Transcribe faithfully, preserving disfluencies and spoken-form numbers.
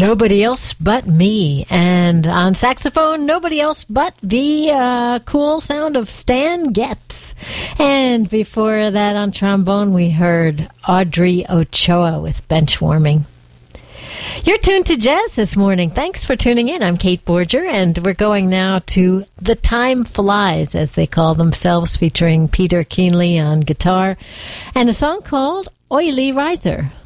Nobody Else But Me. And on saxophone, nobody else but the uh, cool sound of Stan Getz. And before that, on trombone, we heard Audrey Ochoa with Benchwarming. You're tuned to Jazz this morning. Thanks for tuning in. I'm Kate Borger, and we're going now to The Time Flies, as they call themselves, featuring Peter Keenly on guitar, and a song called Oily Riser.